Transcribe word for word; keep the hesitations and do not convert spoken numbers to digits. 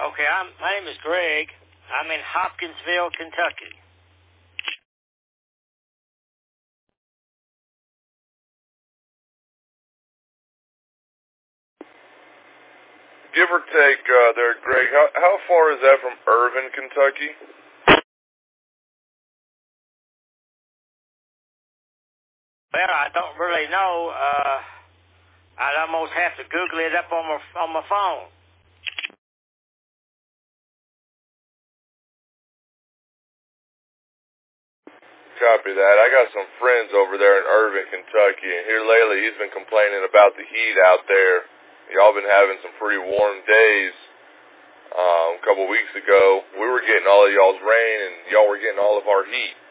Okay, I'm, my name is Greg. I'm in Hopkinsville, Kentucky. Give or take uh, there, Greg, how, how far is that from Irvin, Kentucky? Well, I don't really know. Uh, I'd almost have to Google it up on my, on my phone. Copy that. I got some friends over there in Irvin, Kentucky, and here lately he's been complaining about the heat out there. Y'all been having some pretty warm days. Um, a couple weeks ago, we were getting all of y'all's rain, and y'all were getting all of our heat.